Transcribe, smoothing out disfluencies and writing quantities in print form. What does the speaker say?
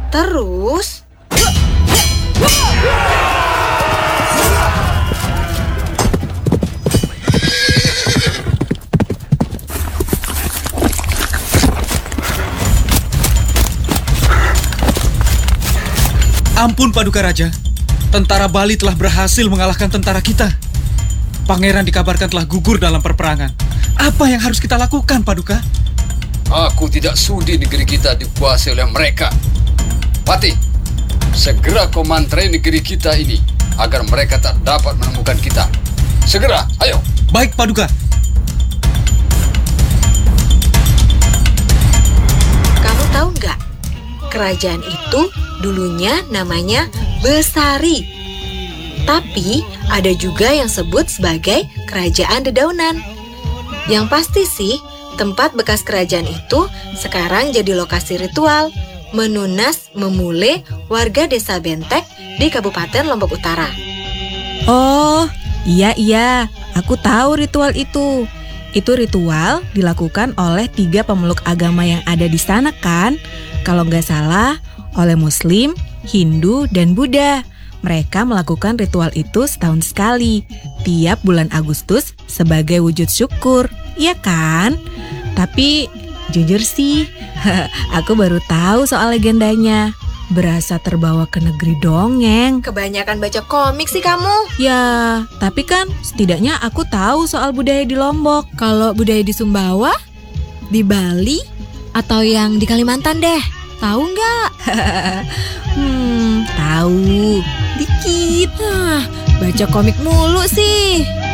Terus, Ampun Paduka Raja, tentara Bali telah berhasil mengalahkan tentara kita. Pangeran dikabarkan telah gugur dalam perperangan. Apa yang harus kita lakukan, Paduka? Aku tidak sudi negeri kita dikuasai oleh mereka. Patih, segera kau mantrai negeri kita ini agar mereka tak dapat menemukan kita. Segera, ayo. Baik, Paduka. kamu tahu nggak? Kerajaan itu dulunya namanya Besari. Tapi ada juga yang sebut sebagai Kerajaan Dedaunan. Yang pasti sih, tempat bekas kerajaan itu sekarang jadi lokasi ritual menunas memule warga desa Bentek di Kabupaten Lombok Utara. Oh, iya, aku tahu ritual itu. Itu ritual dilakukan oleh 3 pemeluk agama yang ada di sana kan? Kalau nggak salah, oleh Muslim, Hindu, dan Buddha. Mereka melakukan ritual itu setahun sekali, tiap bulan Agustus sebagai wujud syukur, iya kan? Tapi jujur sih, aku baru tahu soal legendanya. Berasa terbawa ke negeri dongeng. Kebanyakan baca komik sih kamu. Ya, tapi kan setidaknya aku tahu soal budaya di Lombok. Kalau budaya di Sumbawa, di Bali, atau yang di Kalimantan deh. Tahu nggak? Tahu. Dikit. Baca komik mulu sih.